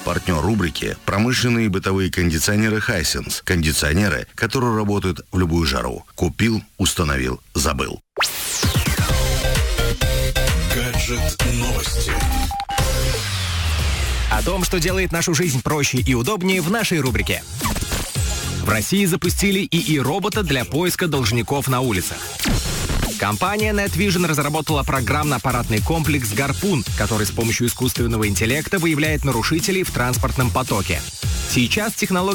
Партнер рубрики – промышленные и бытовые кондиционеры Hisense. Кондиционеры, которые работают в любую жару. Купил, установил, забыл. Гаджет-новости. О том, что делает нашу жизнь проще и удобнее, в нашей рубрике. В России запустили ИИ-робота для поиска должников на улицах. Компания NetVision разработала программно-аппаратный комплекс «Гарпун», который с помощью искусственного интеллекта выявляет нарушителей в транспортном потоке. Сейчас технология